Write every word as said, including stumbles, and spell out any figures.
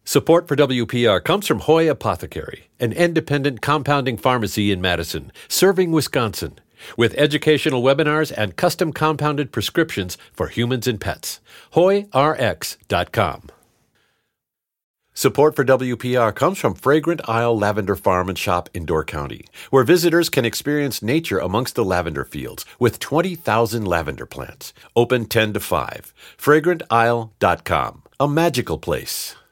Support for W P R comes from Hoy Apothecary, an independent compounding pharmacy in Madison, serving Wisconsin, with educational webinars and custom compounded prescriptions for humans and pets. hoy r x dot com. Support for W P R comes from Fragrant Isle Lavender Farm and Shop in Door County, where visitors can experience nature amongst the lavender fields with twenty thousand lavender plants. Open ten to five. fragrant isle dot com. A magical place.